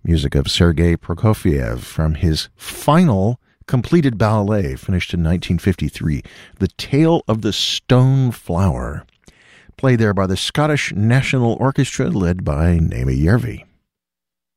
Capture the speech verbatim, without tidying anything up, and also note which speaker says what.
Speaker 1: music of Sergei Prokofiev from his final completed ballet, finished in nineteen fifty-three, The Tale of the Stone Flower, played there by the Scottish National Orchestra, led by Naomi Järvi.